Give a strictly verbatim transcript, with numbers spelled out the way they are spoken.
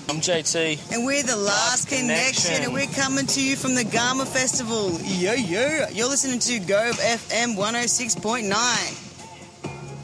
I'm J T. And we're The Last, Last Connection. Connection, and we're coming to you from the Garma Festival. Yo, yo. You're listening to Gove F M one oh six point nine.